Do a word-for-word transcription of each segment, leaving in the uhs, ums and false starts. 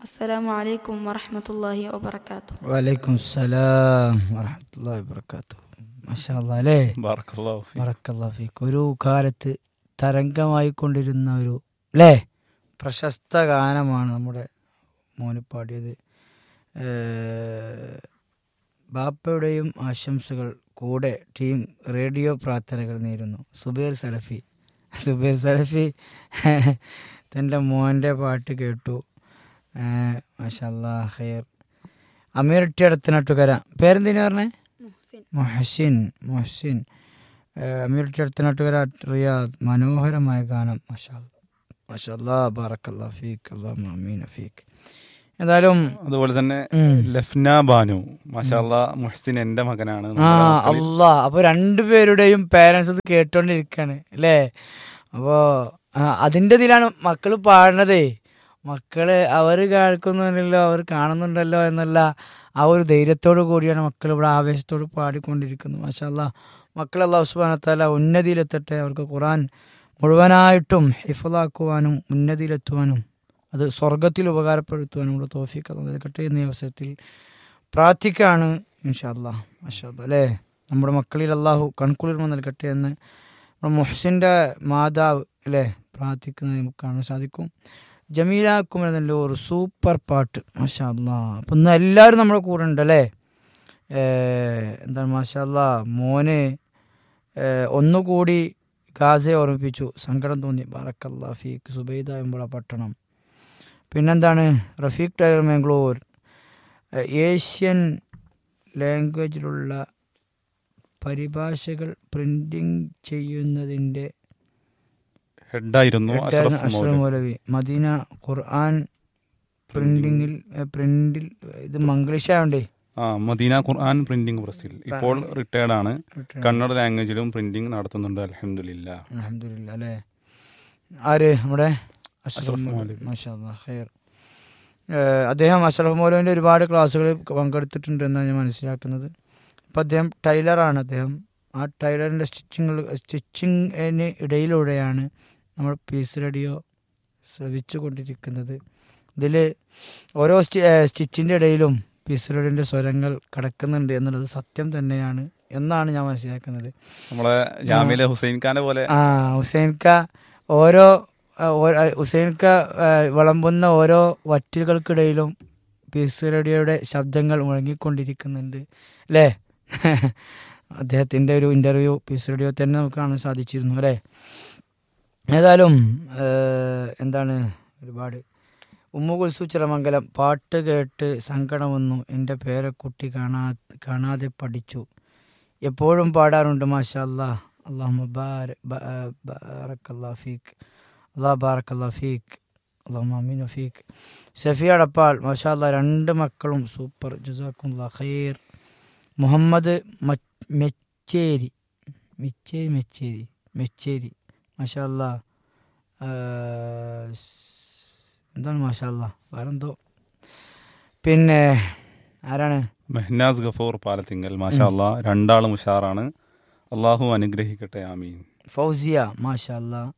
അസ്സലാമു അലൈക്കും വറഹ്മത്തുള്ളാഹി വബറകാതുഹു. വലൈക്കും സലാം വറഹ്മത്തുള്ളാഹി വബറകാതുഹു. മാഷാ അല്ലാഹ് അല്ലേ, ബറക്കല്ലാഹു ഫീക്. ബറക്കല്ലാഹു ഫീക്ക്. ഒരു കാലത്ത് തരംഗമായി കൊണ്ടിരുന്ന ഒരു അല്ലേ പ്രശസ്ത ഗാനമാണ് നമ്മുടെ മോന് പാടിയത്. ഏഹ്, ബാപ്പയുടെയും ആശംസകൾ കൂടെ ടീം റേഡിയോ പ്രാർത്ഥനകൾ നേരുന്നു. സുബൈർ സലഫി സുബൈർ സലഫി തൻ്റെ മോൻ്റെ പാട്ട് കേട്ടു. മാഷാ അല്ലാഹ് ഖൈർ. അമീർ ടി അടുത്തനാട്ടുകര, പേരെന്തിനാ പറഞ്ഞേ? മുഹ്സിൻ. മൊഹസിൻ മൊഹസിൻ ഏഹ്, അമീർ ടി അടുത്തനാട്ടുകര റിയാദ്. മനോഹരമായ ഗാനം. മാഷാ അല്ലാഹ് മാഷാ അല്ലാഹ് ബറക്കല്ലാഹു ഫീക്ക്. അല്ലാഹുമ്മ ആമീൻ ഫീക്ക്. ഏതായാലും അതുപോലെ തന്നെ ഉം. ലഫ്ന ബാനു, മാഷാല്ലാ മുഹ്സിൻ എന്റെ മകനാണ്. ആ നമ്മുടെ മക്കളിൽ അല്ലാ, അപ്പൊ രണ്ടുപേരുടെയും പേരൻസ് ഇത് കേട്ടോണ്ടിരിക്കാണ് അല്ലേ. അപ്പോ അതിൻ്റെ ഇതിലാണ് മക്കള് പാടുന്നതേ. മക്കള് അവർ കേൾക്കുന്നുണ്ടല്ലോ, അവർ കാണുന്നുണ്ടല്ലോ എന്നുള്ള ആ ഒരു ധൈര്യത്തോടു കൂടിയാണ് മക്കൾ ഇവിടെ ആവേശത്തോട് പാടിക്കൊണ്ടിരിക്കുന്നത്. മാഷാ അല്ലാഹ്, മക്കൾ അല്ലാഹു സുബ്ഹാനഹു വ തആല ഉന്നതിയിലെത്തട്ടെ. അവർക്ക് ഖുർആൻ മുഴുവനായിട്ടും ഹിഫ്ളാക്കുവാനും ഉന്നതിയിലെത്തുവാനും അത് സ്വർഗത്തിൽ ഉപകാരപ്പെടുത്തുവാനും കൂടെ തൗഫീഖ് അല്ലാഹു നൽകട്ടെ എന്നീ അവസരത്തിൽ പ്രാർത്ഥിക്കുകയാണ്. ഇൻഷാ അല്ലാഹ്. മാഷാ അല്ലാഹ് അല്ലേ, നമ്മുടെ മക്കളിൽ അല്ലാഹു കൺകുളിർമ നൽകട്ടെ എന്ന് നമ്മുടെ മുഹ്സിൻ്റെ മാതാവ് അല്ലേ പ്രാർത്ഥിക്കുന്നത് നമുക്ക് കാണാൻ സാധിക്കും. ജമീല കുമരനല്ലോ ഒരു സൂപ്പർ പാട്ട്. മാഷാ അല്ലാഹ്. അപ്പം ഇന്ന് എല്ലാവരും നമ്മുടെ കൂടെ ഉണ്ട് അല്ലേ. എന്താണ് മാഷാ അല്ലാഹ്, മോന് ഏഹ്, ഒന്നുകൂടി ഗാസയെ ഓർമ്മിപ്പിച്ചു, സങ്കടം തോന്നി. ബറക്കല്ലാഹു ഫീക്ക്. സുബൈദ എമ്പള പട്ടണം. പിന്നെന്താണ് റഫീഖ് ടൈലർ മാംഗ്ലൂർ, ഏഹ്, ഏഷ്യൻ ലാംഗ്വേജിലുള്ള പരിഭാഷകൾ പ്രിന്റിംഗ് ചെയ്യുന്നതിൻ്റെ ഹെഡായിരുന്നു അഷ്റഫ് അഷ്റഫ് മൗലവി. മൗലവി. മദീന ഖുർആൻ പ്രിന്റിങ്ങിൽ പ്രിന്റിൽ ഇത് മംഗ്ലീഷായോണ്ടേ ആ മദീന ഖുർആൻ പ്രിന്റിംഗ് പ്രസ്സിൽ ഇപ്പോൾ റിട്ടയർഡ് ആണ്. കന്നഡ ലാംഗ്വേജിലും പ്രിന്റിംഗ് നടത്തുന്നുണ്ട്. അൽഹംദുലില്ലാ. അൽഹംദുലില്ലാ അല്ലേ. ആര് നമ്മുടെ അഷ്റഫ് അഷ്റഫ് മൗലവി. മൗലവി. മാഷാ അല്ലാഹ് ഖൈർ. ഏഹ്, അദ്ദേഹം അഷ്റഫ് മൗലവിൻ്റെ ഒരുപാട് ക്ലാസ്സുകളിൽ പങ്കെടുത്തിട്ടുണ്ട് എന്നാണ് ഞാൻ മനസ്സിലാക്കുന്നത്. ഇപ്പം അദ്ദേഹം ടൈലറാണ്. അദ്ദേഹം ആ ടൈലറിൻ്റെ സ്റ്റിച്ചിങ് സ്റ്റിച്ചിങ്ങിന് ഇടയിലൂടെയാണ് നമ്മൾ പീസ് റേഡിയോ ശ്രവിച്ചു കൊണ്ടിരിക്കുന്നത്. ഇതിൽ ഓരോ സ്റ്റി സ്റ്റിച്ചിൻ്റെ ഇടയിലും പീസ് റേഡിയോൻ്റെ സ്വരങ്ങൾ കിടക്കുന്നുണ്ട് എന്നുള്ളത് സത്യം തന്നെയാണ് എന്നാണ് ഞാൻ മനസ്സിലാക്കുന്നത്. നമ്മളെ ജാമിലെ ഹുസൈൻ ഖാനെ പോലെ ആ ഹുസൈൻക ഓരോ ഹുസൈൻക വിളമ്പുന്ന ഓരോ വറ്റുകൾക്കിടയിലും പീസ് റേഡിയോയുടെ ശബ്ദങ്ങൾ മുഴങ്ങിക്കൊണ്ടിരിക്കുന്നുണ്ട് അല്ലേ. അദ്ദേഹത്തിൻ്റെ ഒരു ഇൻ്റർവ്യൂ പീസ് റേഡിയോ തന്നെ നമുക്ക് കാണാൻ സാധിച്ചിരുന്നു അല്ലേ. ഏതായാലും എന്താണ് ഒരുപാട് ഉമ്മു കുൽസു ചിറമംഗലം, പാട്ട് കേട്ട് സങ്കടം വന്നു, എൻ്റെ പേരക്കുട്ടി കാണാ കാണാതെ പഠിച്ചു, എപ്പോഴും പാടാറുണ്ട്. മാഷാ അല്ലാഹ്. അല്ലാഹുമ്മ ബാറക്കല്ലാഹു ഫീക്ക്. അല്ലാഹ് ബാറക്കല്ലാഹു ഫീക്ക്. അല്ലാഹുമ്മ ആമീൻ ഫീക്ക്. സഫിയ അടപ്പാൾ, മാഷാ അല്ലാഹ് രണ്ട് മക്കളും സൂപ്പർ, ജസാക്കുമുല്ലാഹ് ഖൈർ. മുഹമ്മദ് മെച്ചേരി മെച്ചേരി മെച്ചേരി മെച്ചേരി മാഷാ അല്ലാഹ്. എന്താണ് മാഷാ അല്ലാഹ് വേറെന്തോ. പിന്നെ ആരാണ്? മെഹ്നാസ് ഗഫൂർ പാലത്തിങ്കൽ, മാഷാ അല്ലാ രണ്ടാളും ഉഷാറാണ്. അള്ളാഹു അനുഗ്രഹിക്കട്ടെ, ആമീൻ. ഫൗസിയ മാഷാ അല്ലാഹ്.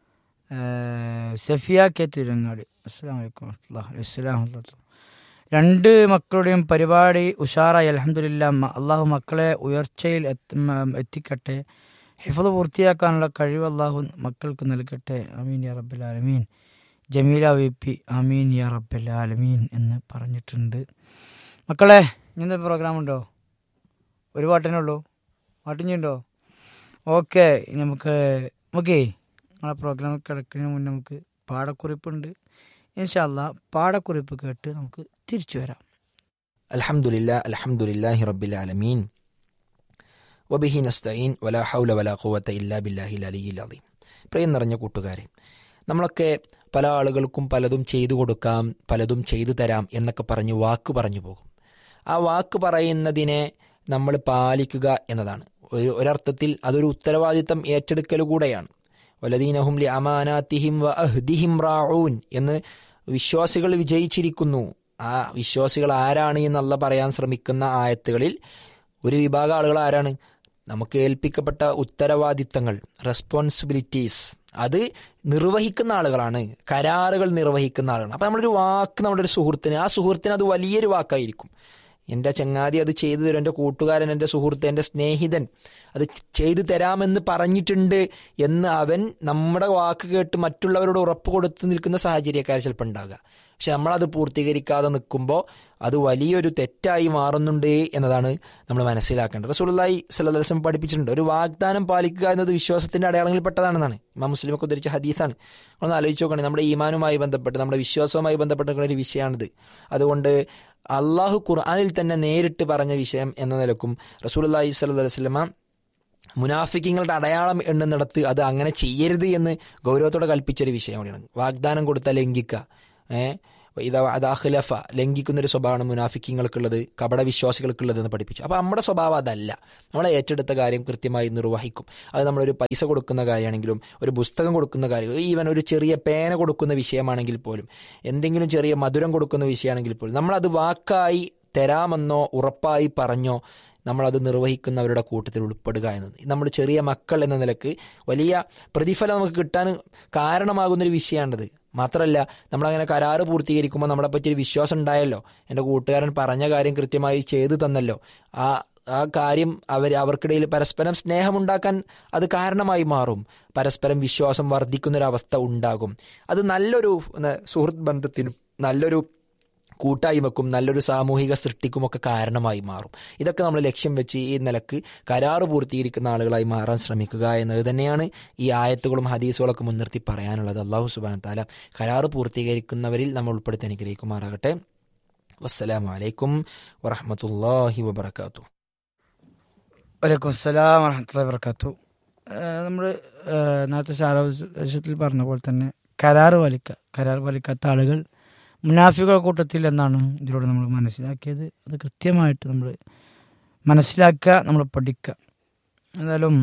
സഫിയ കെ തിരുങ്ങാട്, അസ്സലാമു അലൈക്കും വറഹ്മത്തുള്ളാഹി വബറകാതുഹു. രണ്ട് മക്കളുടെയും പരിപാടി ഉഷാറായി അൽഹംദുലില്ലാ. അള്ളാഹു മക്കളെ ഉയർച്ചയിൽ എത്തിക്കട്ടെ. ഹിഫ്ള് പൂർത്തിയാക്കാനുള്ള കഴിവ് അള്ളാഹു മക്കൾക്ക് നൽകട്ടെ. ആമീൻ യാ റബ്ബൽ ആലമീൻ. ജമീല വി പി, ആമീൻ യാ റബ്ബൽ ആലമീൻ എന്ന് പറഞ്ഞിട്ടുണ്ട്. മക്കളെ ഇങ്ങനത്തെ പ്രോഗ്രാം ഉണ്ടോ? ഒരു പാട്ടിനേ ഉള്ളൂ? പാട്ടിഞ്ഞുണ്ടോ? ഓക്കെ, നമുക്ക് ഓക്കെ നമ്മളെ പ്രോഗ്രാം കിടക്കുന്നതിന് മുന്നേ നമുക്ക് പാടക്കുറിപ്പുണ്ട്. ഇൻഷാ അല്ലാഹ് പാടക്കുറിപ്പ് കേട്ട് നമുക്ക് തിരിച്ചു വരാം. അൽഹംദുലില്ലാ അൽഹംദുലില്ലാഹി റബ്ബിൽ ആലമീൻ വബിഹി നസ്തഈൻ വലാ ഹൗല വലാ ഖുവത ഇല്ലാ ബില്ലാഹിൽ അലിയിൽ അദീം. പ്രിയം നിറഞ്ഞ കൂട്ടുകാരെ, നമ്മളൊക്കെ പല ആളുകൾക്കും പലതും ചെയ്തു കൊടുക്കാം, പലതും ചെയ്തു തരാം എന്നൊക്കെ പറഞ്ഞ് വാക്ക് പറഞ്ഞു പോകും. ആ വാക്ക് പറയുന്നതിനെ നമ്മൾ പാലിക്കുക എന്നതാണ് ഒരു ഒരർത്ഥത്തിൽ അതൊരു ഉത്തരവാദിത്തം ഏറ്റെടുക്കൽ കൂടെയാണ്. വലദീനഹും ലി അമാനാത്തിഹിം വ അഹ്ദിഹിം റാഊൻ എന്ന് വിശ്വാസികൾ വിജയിച്ചിരിക്കുന്നു. ആ വിശ്വാസികൾ ആരാണ് എന്ന് അല്ലാഹ് പറയാൻ ശ്രമിക്കുന്ന ആയത്തുകളിൽ ഒരു വിഭാഗം ആളുകൾ ആരാണ്? നമുക്ക് ഏൽപ്പിക്കപ്പെട്ട ഉത്തരവാദിത്തങ്ങൾ, റെസ്പോൺസിബിലിറ്റീസ്, അത് നിർവഹിക്കുന്ന ആളുകളാണ്, കരാറുകൾ നിർവഹിക്കുന്ന ആളുകളാണ്. അപ്പം നമ്മളൊരു വാക്ക് നമ്മുടെ ഒരു സുഹൃത്തിന്, ആ സുഹൃത്തിന് അത് വലിയൊരു വാക്കായിരിക്കും. എൻ്റെ ചങ്ങാതി അത് ചെയ്തു തരും, എൻ്റെ കൂട്ടുകാരൻ, എൻ്റെ സുഹൃത്ത്, എൻ്റെ സ്നേഹിതൻ അത് ചെയ്തു തരാമെന്ന് പറഞ്ഞിട്ടുണ്ട് എന്ന് അവൻ നമ്മുടെ വാക്ക് കേട്ട് മറ്റുള്ളവരോട് ഉറപ്പ് കൊടുത്ത് നിൽക്കുന്ന സാഹചര്യക്കാർ ചിലപ്പോൾ ഉണ്ടാകുക. പക്ഷെ നമ്മളത് പൂർത്തീകരിക്കാതെ നിൽക്കുമ്പോൾ അത് വലിയൊരു തെറ്റായി മാറുന്നുണ്ട് എന്നതാണ് നമ്മൾ മനസ്സിലാക്കേണ്ടത്. റസൂലുള്ളാഹി സ്വല്ലല്ലാഹു അലൈഹി വസല്ലം പഠിപ്പിച്ചിട്ടുണ്ട്, ഒരു വാഗ്ദാനം പാലിക്കുക എന്നത് വിശ്വാസത്തിൻ്റെ അടയാളങ്ങളിൽപ്പെട്ടതാണെന്നാണ്. ഇമാം മുസ്ലിമൊക്കെ ഉദ്ധരിച്ച ഹദീസാണ്. ഒന്ന് ആലോചിച്ച് നോക്കുകയാണെങ്കിൽ നമ്മുടെ ഈമാനുമായി ബന്ധപ്പെട്ട്, നമ്മുടെ വിശ്വാസവുമായി ബന്ധപ്പെട്ട ഒരു വിഷയമാണിത്. അതുകൊണ്ട് അള്ളാഹു ഖുർആനിൽ തന്നെ നേരിട്ട് പറഞ്ഞ വിഷയം എന്ന നിലക്കും റസൂലുള്ളാഹി സ്വല്ലല്ലാഹു അലൈഹി വസല്ലം മുനാഫിക്കങ്ങളുടെ അടയാളം എണ്ണുന്നിടത്ത് അത് അങ്ങനെ ചെയ്യരുത് എന്ന് ഗൗരവത്തോടെ കൽപ്പിച്ചൊരു വിഷയം കൂടിയാണ്. വാഗ്ദാനം കൊടുത്താൽ ലംഘിക്കുക, ഏഹ് ഇതാ അദാഖിലഫ, ലംഘിക്കുന്നൊരു സ്വഭാവമാണ് മുനാഫിക്കങ്ങൾക്കുള്ളത്, കപടവിശ്വാസികൾക്കുള്ളത് എന്ന് പഠിപ്പിച്ചു. അപ്പോൾ നമ്മുടെ സ്വഭാവം അതല്ല. നമ്മളെ ഏറ്റെടുത്ത കാര്യം കൃത്യമായി നിർവഹിക്കും. അത് നമ്മളൊരു പൈസ കൊടുക്കുന്ന കാര്യമാണെങ്കിലും, ഒരു പുസ്തകം കൊടുക്കുന്ന കാര്യം, ഈവൻ ഒരു ചെറിയ പേന കൊടുക്കുന്ന വിഷയമാണെങ്കിൽ പോലും, എന്തെങ്കിലും ചെറിയ മധുരം കൊടുക്കുന്ന വിഷയമാണെങ്കിൽ പോലും നമ്മളത് വാക്കായി തരാമെന്നോ ഉറപ്പായി പറഞ്ഞോ നമ്മളത് നിർവഹിക്കുന്നവരുടെ കൂട്ടത്തിൽ ഉൾപ്പെടുക എന്നത് നമ്മൾ ചെറിയ മക്കൾ എന്ന നിലക്ക് വലിയ പ്രതിഫലം നമുക്ക് കിട്ടാൻ കാരണമാകുന്നൊരു വിഷയമാണത്. മാത്രമല്ല, നമ്മളങ്ങനെ കരാറ് പൂർത്തീകരിക്കുമ്പോൾ നമ്മളെ പറ്റിയൊരു വിശ്വാസം ഉണ്ടായല്ലോ, എൻ്റെ കൂട്ടുകാരൻ പറഞ്ഞ കാര്യം കൃത്യമായി ചെയ്തു തന്നല്ലോ, ആ ആ കാര്യം അവർ അവർക്കിടയിൽ പരസ്പരം സ്നേഹമുണ്ടാക്കാൻ അത് കാരണമായി മാറും. പരസ്പരം വിശ്വാസം വർദ്ധിക്കുന്നൊരവസ്ഥ ഉണ്ടാകും. അത് നല്ലൊരു സുഹൃത്ത് ബന്ധത്തിനും നല്ലൊരു കൂട്ടായ്മക്കും നല്ലൊരു സാമൂഹിക സൃഷ്ടിക്കുമൊക്കെ കാരണമായി മാറും. ഇതൊക്കെ നമ്മൾ ലക്ഷ്യം വെച്ച് ഈ നിലക്ക് കരാറ് പൂർത്തീകരിക്കുന്ന ആളുകളായി മാറാൻ ശ്രമിക്കുക എന്നത് തന്നെയാണ് ഈ ആയത്തുകളും ഹദീസുകളൊക്കെ മുൻനിർത്തി പറയാനുള്ളത്. അല്ലാഹു സുബ്ഹാനഹു വ തആല കരാറ് പൂർത്തീകരിക്കുന്നവരിൽ നമ്മൾ ഉൾപ്പെടുത്തി അനുഗ്രഹിക്കുമാറാകട്ടെ. വസ്സലാമു അലൈക്കും വറഹ്മത്തുള്ളാഹി വബറകാതുഹു. വലൈക്കും അസ്സലാം വറഹ്മത്തുള്ളാഹി വബറകാതുഹു. നമ്മൾ നേരത്തെ സാരാംശത്തിൽ പറഞ്ഞ പോലെ തന്നെ കരാറ് പാലിക്കുക, കരാറ് പാലിക്കാത്ത ആളുകൾ മുനാഫികളുടെ കൂട്ടത്തിൽ എന്നാണ് ഇതിലൂടെ നമ്മൾ മനസ്സിലാക്കിയത്. അത് കൃത്യമായിട്ട് നമ്മൾ മനസ്സിലാക്കുക, നമ്മൾ പഠിക്കുക. എന്തായാലും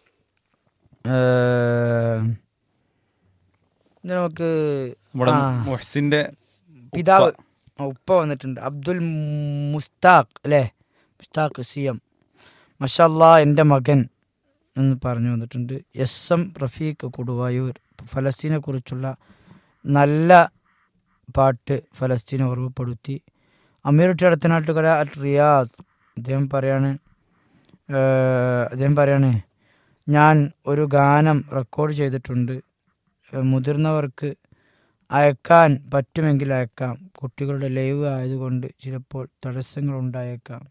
നമുക്ക് മുഹ്സിന്റെ പിതാവ് ഉപ്പ വന്നിട്ടുണ്ട്, അബ്ദുൽ മുസ്താഖ് അല്ലേ, മുസ്താഖ് സി എം, മഷാല്ലാ എൻ്റെ മകൻ എന്ന് പറഞ്ഞു വന്നിട്ടുണ്ട്. എസ് എം റഫീഖ് കൊടുവായൂർ, ഫലസ്തീനെ കുറിച്ചുള്ള നല്ല പാട്ട് ഫലസ്തീനെ ഓർമ്മപ്പെടുത്തി. അമീറുട്ടി അടുത്തനാട്ടുകര അറ്റ് റിയാദ്, അദ്ദേഹം പറയാണ് അദ്ദേഹം പറയാണ് ഞാൻ ഒരു ഗാനം റെക്കോർഡ് ചെയ്തിട്ടുണ്ട്, മുതിർന്നവർക്ക് അയക്കാൻ പറ്റുമെങ്കിൽ അയക്കാം, കുട്ടികളുടെ ലൈവ് ആയതുകൊണ്ട് ചിലപ്പോൾ തടസ്സങ്ങൾ ഉണ്ടായേക്കാം.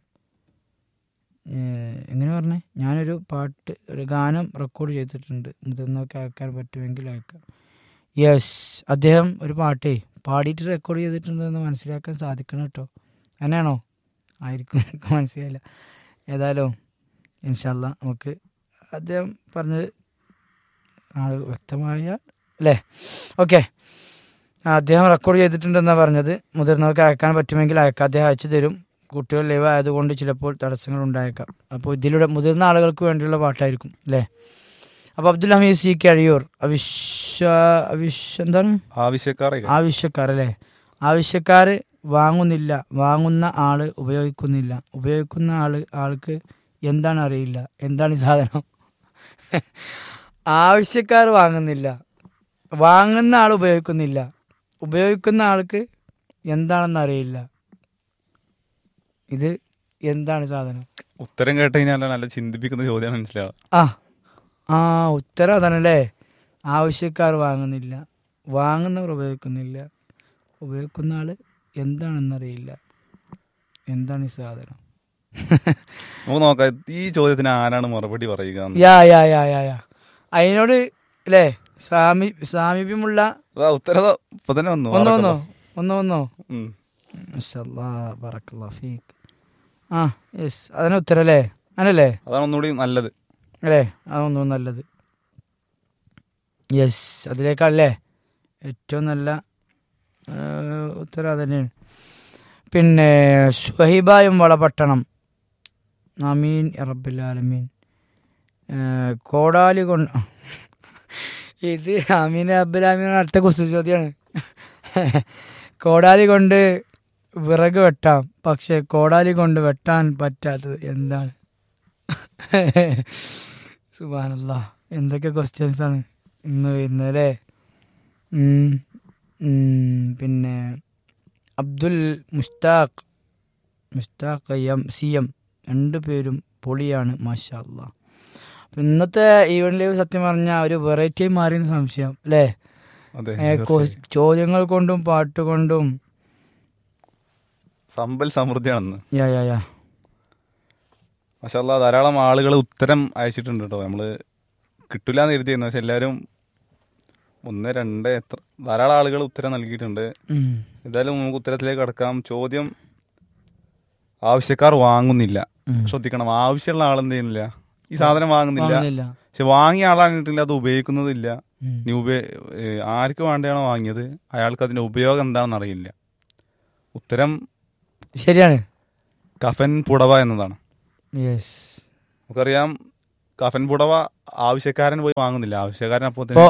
എങ്ങനെ പറഞ്ഞേ, ഞാനൊരു പാട്ട് ഒരു ഗാനം റെക്കോർഡ് ചെയ്തിട്ടുണ്ട്, മുതിർന്നവർക്ക് അയക്കാൻ പറ്റുമെങ്കിൽ അയക്കാം. യെസ്, അദ്ദേഹം ഒരു പാട്ടേ പാടിയിട്ട് റെക്കോർഡ് ചെയ്തിട്ടുണ്ടെന്ന് മനസ്സിലാക്കാൻ സാധിക്കണം കേട്ടോ. അങ്ങനെയാണോ? ആയിരിക്കും, എനിക്ക് മനസ്സിലായില്ല. ഏതായാലും ഇൻഷാ അല്ലാ നമുക്ക് അദ്ദേഹം പറഞ്ഞത് ആൾ വ്യക്തമായ അല്ലേ. ഓക്കെ, അദ്ദേഹം റെക്കോർഡ് ചെയ്തിട്ടുണ്ടെന്നാണ് പറഞ്ഞത്. മുതിർന്നവർക്ക് അയക്കാൻ പറ്റുമെങ്കിൽ അയക്കാം, അദ്ദേഹം അയച്ചു തരും. കുട്ടികൾ ലൈവ് ആയതുകൊണ്ട് ചിലപ്പോൾ തടസ്സങ്ങൾ ഉണ്ടായേക്കാം. അപ്പോൾ ഇതിലൂടെ മുതിർന്ന ആളുകൾക്ക് വേണ്ടിയുള്ള പാട്ടായിരിക്കും അല്ലേ. അപ്പോൾ അബ്ദുൽ ഹമീദ് സി കഴിയൂർ, അവിശ്വ അവിശ്വ എന്താണ് ആവശ്യക്കാർ ആവശ്യക്കാർ അല്ലേ, ആവശ്യക്കാർ വാങ്ങുന്നില്ല, വാങ്ങുന്ന ആള് ഉപയോഗിക്കുന്നില്ല, ഉപയോഗിക്കുന്ന ആള് ആൾക്ക് എന്താണ് അറിയില്ല, എന്താണ് ഈ സാധനം. ആവശ്യക്കാർ വാങ്ങുന്നില്ല, വാങ്ങുന്ന ആൾ ഉപയോഗിക്കുന്നില്ല, ഉപയോഗിക്കുന്ന ആൾക്ക് എന്താണെന്ന് അറിയില്ല. ഇത് എന്താണ് സാധനം? ഉത്തരം കേട്ട് കഴിഞ്ഞാൽ നല്ല ചിന്തിപ്പിക്കുന്ന ചോദ്യം മനസ്സിലാവും. ആ ആ ഉത്തരം അതാണല്ലേ. ആവശ്യക്കാർ വാങ്ങുന്നില്ല, വാങ്ങുന്നവർ ഉപയോഗിക്കുന്നില്ല, ഉപയോഗിക്കുന്ന ആള് എന്താണെന്നറിയില്ല, എന്താണ് ഈ സാധനം? നമുക്ക് നോക്കാം ഈ ചോദ്യത്തിന് ആരാണ് മറുപടി പറയുക. യാ യാ യാ യാ യാ അതിനോട് അല്ലേ സാമി സാമീപ്യമുള്ള ഉത്തരം ഇപ്പൊ തന്നെ വന്നു ഒന്നോ ഒന്നോ ഒന്നോ ഒന്നോ ഉം. ആ യെസ്, അതിന് ഉത്തരം അല്ലേ, അങ്ങനല്ലേ, അതാണ് ഒന്നുകൂടി നല്ലത് അല്ലേ, അതൊന്നും നല്ലത്. യെസ്, അതിലേക്കല്ലേ ഏറ്റവും നല്ല ഉത്തരം അതന്നെയാണ്. പിന്നെ ഷുഹൈബായും വളപട്ടണം, ആമീൻ റബ്ബിൽ ആലമീൻ. കോടാലി കൊണ്ട് ഇത് ആമീൻ റബ്ബിൽ ആലമീൻ അടുത്ത കുറിച്ച് ചോദ്യമാണ്. കോടാലി കൊണ്ട് വിറക് വെട്ടാം, പക്ഷെ കോടാലി കൊണ്ട് വെട്ടാൻ പറ്റാത്തത് എന്താണ്? സുബ്ഹാനല്ലാഹ്, എന്തൊക്കെ ക്വസ്റ്റ്യൻസ് ആണ്. ഇന്ന് വരുന്നത് അല്ലേ. ഉം, ഉം, പിന്നെ Abdul Mushtaq Mushtaq M C M രണ്ടു പേരും പൊളിയാണ് മാഷാ അല്ലാ. അപ്പം ഇന്നത്തെ ഈവനിൽ സത്യം പറഞ്ഞാൽ ഒരു വെറൈറ്റി മാറിയെന്ന് സംശയം അല്ലേ. അതെ, ഏ, കൊ- ചോദ്യങ്ങൾ കൊണ്ടും പാട്ട് കൊണ്ടും സമ്പൽ സമൃദ്ധിയാണെന്ന്. യാ യാ യാ മാഷാല്ലാ ധാരാളം ആളുകൾ ഉത്തരം അയച്ചിട്ടുണ്ട് കേട്ടോ. നമ്മൾ കിട്ടില്ല എന്ന് കരുതിയിരുന്നു, പക്ഷെ എല്ലാവരും ഒന്ന് രണ്ട് എത്ര ധാരാളം ആളുകൾ ഉത്തരം നൽകിയിട്ടുണ്ട്. ഉം. എന്തായാലും നമുക്ക് ഉത്തരത്തിലേക്ക് കടക്കാം. ചോദ്യം, ആവശ്യക്കാർ വാങ്ങുന്നില്ല. ഉം. ശ്രദ്ധിക്കണം, ആവശ്യമുള്ള ആളെന്ത് ചെയ്യുന്നില്ല, ഈ സാധനം വാങ്ങുന്നില്ല. വാങ്ങുന്നില്ല. പക്ഷെ വാങ്ങിയ ആളാണെന്നിട്ടില്ല അത് ഉപയോഗിക്കുന്നതില്ല. ഉം. ഇനി ഉപ ഏഹ് ആർക്ക് വേണ്ടിയാണോ വാങ്ങിയത് അയാൾക്ക് അതിൻ്റെ ഉപയോഗം എന്താണെന്ന് അറിയില്ല. ഉത്തരം ശരിയാണ്. കഫൻ പുടവ എന്നതാണ്. യെസ്. നമുക്കറിയാം കഫൻ പുടവ ആവശ്യക്കാരൻ പോയി വാങ്ങുന്നില്ല. ആവശ്യക്കാരൻ അപ്പോൾ ഇപ്പോൾ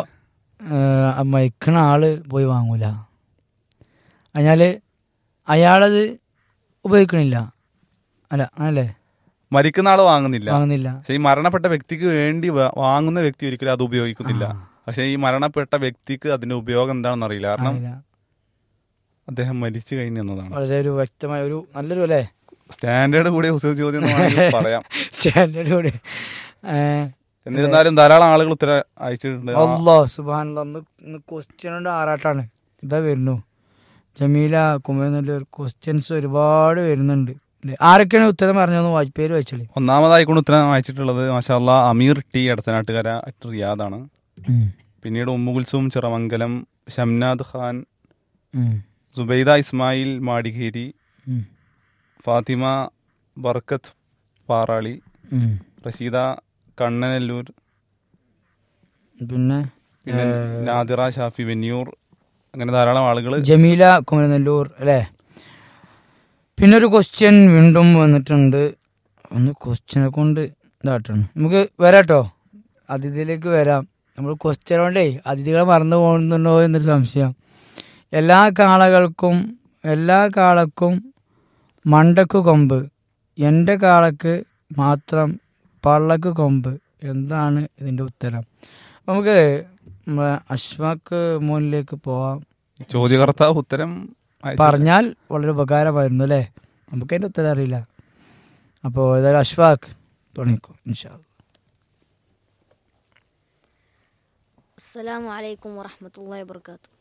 മയക്കണ ആള് പോയി വാങ്ങൂല, അതിനാല് അയാളത് ഉപയോഗിക്കണില്ല. അല്ല അങ്ങനല്ലേ, മരിക്കുന്ന ആള് വാങ്ങുന്നില്ല. വാങ്ങുന്നില്ല. പക്ഷെ ഈ മരണപ്പെട്ട വ്യക്തിക്ക് വേണ്ടി വ- വാങ്ങുന്ന വ്യക്തി ഒരിക്കലും അത് ഉപയോഗിക്കുന്നില്ല. പക്ഷെ ഈ മരണപ്പെട്ട വ്യക്തിക്ക് അതിന്റെ ഉപയോഗം എന്താണെന്ന് അറിയില്ല. കാരണം അറിയില്ല. അദ്ദേഹം മരിച്ചു കഴിഞ്ഞു എന്നതാണ്. വളരെ ഒരു വ്യക്തമായ ഒരു നല്ലൊരു അല്ലേ സ്റ്റാൻഡേർഡ് കൂടിയ ഉത്തര ചോദ്യം എന്ന് വേണമെങ്കിൽ പറയാം. സ്റ്റാൻഡേർഡ് കൂടി. എന്നിരുന്നാലും ധാരാളം ആളുകൾ ഉത്തരം അയച്ചിട്ടുണ്ട്. ആ, അല്ലാ സുബ്ഹാനല്ലാഹ്. ഇന്ന് ഇന്ന് ക്വസ്റ്റ്യനുണ്ട് ആറാട്ടാണ്. ഇതാ വരുന്നു ജമീല കുമരനല്ലൂർ. ക്വസ്റ്റ്യൻസ് ഒരുപാട് വരുന്നുണ്ട്. ഇല്ലേ? ആരൊക്കെയാണ് ഉത്തരം പറഞ്ഞതെന്ന് വായി പേര് വായിച്ചോളി. ഒന്നാമതായിക്കൊണ്ട് ഉത്തരം അയച്ചിട്ടുള്ളത് മാഷാല്ലാ അമീർ ടി എടത്തനാട്ടുകര അറ്റ് റിയാദാണ്. പിന്നീട് ഉമ്മുകുൽസും ചിറമംഗലം, ഷംനാദ് ഖാൻ, സുബൈദ ഇസ്മായിൽ മാടികേരി, ഫാത്തിമ ബർക്കത്ത് പാറാളി, റഷീദ കണ്ണനല്ലൂർ, പിന്നെ പിന്നെ നാദിറ ഷാഫി വെന്നിയൂർ, അങ്ങനെ ധാരാളം ആളുകൾ. ജമീല കുമരനെല്ലൂർ അല്ലേ. പിന്നെ ഒരു ക്വസ്റ്റ്യൻ വീണ്ടും വന്നിട്ടുണ്ട്. ഒന്ന് ക്വസ്റ്റ്യനെ കൊണ്ട് ഇതാട്ടാണ്. നമുക്ക് വരാട്ടോ, അതിഥിയിലേക്ക് വരാം. നമ്മൾ ക്വസ്റ്റ്യൻ കൊണ്ടേ അതിഥികളെ മറന്നു പോകുന്നുണ്ടോ എന്നൊരു സംശയം. എല്ലാ കാളകൾക്കും എല്ലാ കാളക്കും മണ്ടക്ക് കൊമ്പ്, എൻ്റെ കാളക്ക് മാത്രം പള്ളക്ക് കൊമ്പ്. എന്താണ് ഇതിൻ്റെ ഉത്തരം? നമുക്ക് നമ്മളെ അഷ്ഫാഖ് മോനിലേക്ക് പോവാം. ചോദ്യകർത്താവ് ഉത്തരം അയച്ചു. പറഞ്ഞാൽ വളരെ ഉപകാരമായിരുന്നു അല്ലേ. നമുക്ക് അതിൻ്റെ ഉത്തരം അറിയില്ല. അപ്പോൾ ഏതായാലും അഷ്ഫാഖ് തുടങ്ങിക്കോ ഇൻഷാ അല്ലാ. അസ്സലാമു അലൈക്കും വറഹ്മത്തുള്ളാഹി വബറകാതുഹു.